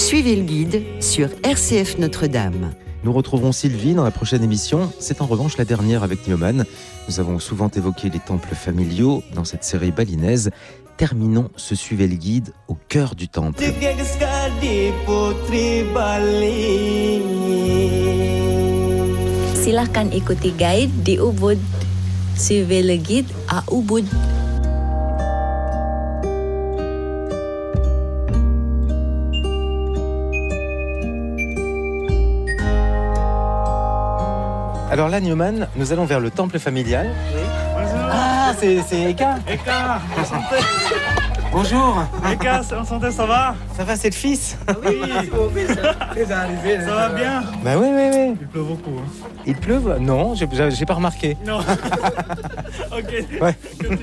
Suivez le guide sur RCF Notre-Dame. Nous retrouverons Sylvie dans la prochaine émission. C'est en revanche la dernière avec Newman. Nous avons souvent évoqué les temples familiaux dans cette série balinaise. Terminons ce Suivez le guide au cœur du temple. Silahkan ikuti guide di Ubud. Suivez le guide à Ubud. Alors là, Newman, nous allons vers le temple familial. Oui. Ah, c'est Eka. Eka, enchanté. Bonjour. Eka, enchanté, ça va? Ça va, c'est le fils? Oui, ça va bien? Bah oui. Il pleut beaucoup. Il pleut? Non, j'ai pas remarqué. Non. Ok. Ouais.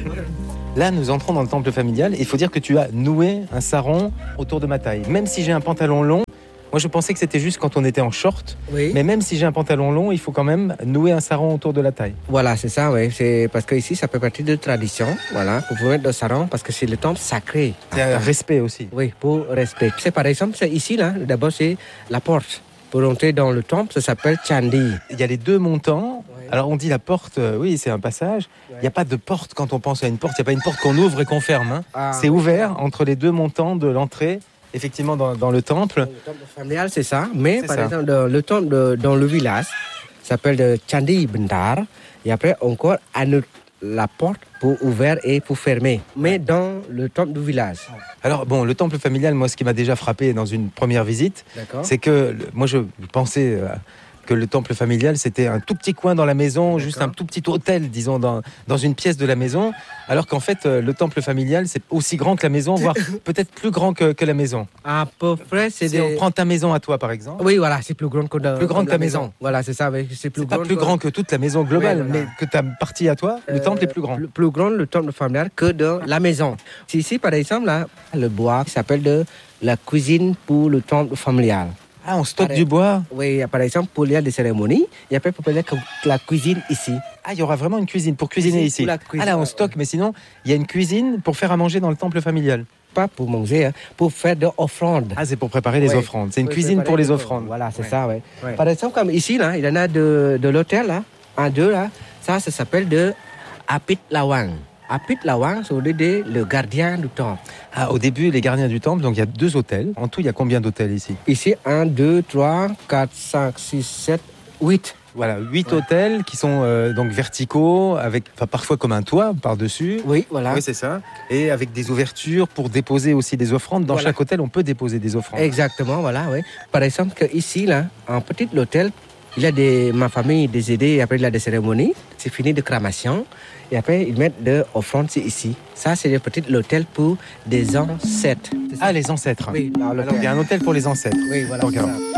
Là, nous entrons dans le temple familial. Il faut dire que tu as noué un sarong autour de ma taille. Même si j'ai un pantalon long, moi je pensais que c'était juste quand on était en short. Oui. Mais même si j'ai un pantalon long, il faut quand même nouer un sarong autour de la taille. Voilà, c'est ça, oui. C'est parce que ici, ça fait partie de tradition. Voilà, vous pouvez mettre le sarong parce que c'est le temple sacré. C'est un respect aussi. Oui, pour respect. C'est par exemple, c'est ici, là, d'abord, c'est la porte. Pour entrer dans le temple, ça s'appelle Chandi. Il y a les deux montants. Oui. Alors on dit la porte, oui, c'est un passage. Il n'y a pas de porte quand on pense à une porte. Il n'y a pas une porte qu'on ouvre et qu'on ferme. Hein. Ah, c'est ouvert entre les deux montants de l'entrée, effectivement, dans le temple. Le temple familial, c'est ça. Mais C'est par ça. exemple, le temple dans le village, ça s'appelle le Chandi Bendar. Et après, encore, la porte pour ouvrir et pour fermer. Mais dans le temple du village. Alors bon, le temple familial, moi, ce qui m'a déjà frappé dans une première visite, D'accord. c'est que moi, je pensais que le temple familial, c'était un tout petit coin dans la maison, juste un tout petit hôtel, disons, dans une pièce de la maison, alors qu'en fait, le temple familial, c'est aussi grand que la maison, voire peut-être plus grand que la maison. À peu près, c'est Si on prend ta maison à toi, par exemple, Oui, voilà, c'est plus grand que Plus grand que la ta maison. Voilà, c'est ça. Oui, c'est plus c'est pas plus grand que toute la maison globale, Oui, voilà. mais que ta partie à toi, le temple est plus grand. Plus grand le temple familial que de la maison. Ici, par exemple, là, le bois qui s'appelle de la cuisine pour le temple familial. Ah, on stocke Pareil. du bois. Oui, par exemple, pour il y a des cérémonies, et après, pour parler que la cuisine ici. Ah, il y aura vraiment une cuisine pour cuisiner Cuisine ici. pour la cuisine. Ah là, on stocke, mais sinon, il y a une cuisine pour faire à manger dans le temple familial. Pas pour manger, hein, pour faire des offrandes. Ah, c'est pour préparer les Oui. offrandes. C'est une Oui, cuisine préparer pour les des offrandes. Voilà, c'est Ouais. ça, oui. Ouais. Par exemple, comme ici, là, il y en a de l'hôtel, là, un, deux, là, ça s'appelle de Apit Lawang. Apit Lawang, ça veut dire le gardien du temple. Ah, au début, les gardiens du temple, donc il y a 2 hôtels. En tout, il y a combien d'hôtels ici? Ici, 1, 2, 3, 4, 5, 6, 7, 8. Voilà, 8 hôtels qui sont donc verticaux, avec parfois comme un toit par-dessus. Oui, voilà. Oui, c'est ça. Et avec des ouvertures pour déposer aussi des offrandes. Dans Voilà. chaque hôtel, on peut déposer des offrandes. Exactement, voilà, oui. Par exemple, que ici, là, en petit hôtel, il y a ma famille décédée, et après il y a des cérémonies, c'est fini de crémation, et après ils mettent des offrandes ici. Ça, c'est le petit hôtel pour des ancêtres. Ah, les ancêtres. Oui, là, Alors, il y a un hôtel pour les ancêtres. Oui, voilà. Donc, c'est alors, ça.